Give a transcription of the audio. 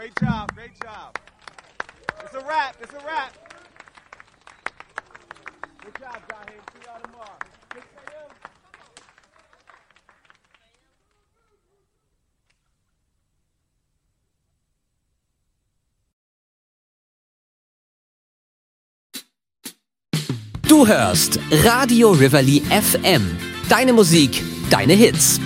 Great job, great job. It's a wrap, it's a wrap. Good job, Jaheim. See y'all tomorrow. 6 a.m. Du hörst Radio Rivoli FM. Deine Musik, deine Hits.